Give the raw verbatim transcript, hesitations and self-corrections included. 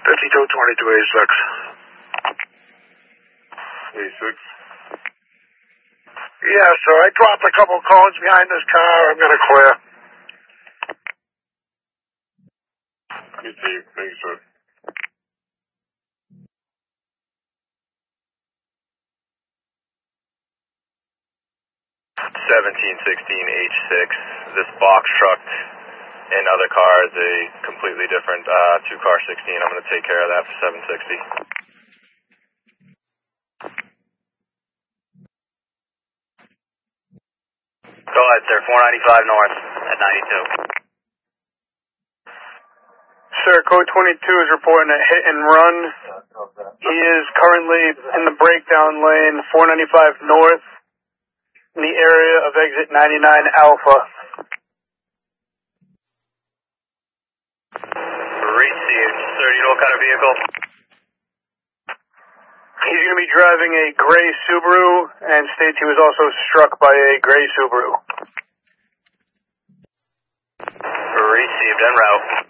fifty-two twenty-two A six. A six. Yeah, sir. I dropped a couple cones behind this car. I'm going to clear. Received. Thank you, sir. seventeen sixteen H six. This box truck and other car is a completely different uh, two-car sixteen. I'm going to take care of that for seven sixty. Go ahead, sir. four ninety-five north at ninety-two. Sir, code twenty-two is reporting a hit and run. He is currently in the breakdown lane, four ninety-five north, in the area of exit ninety-nine Alpha. Received. Sir, do you know what kind of vehicle? He's going to be driving a gray Subaru and states he was also struck by a gray Subaru. Received en route.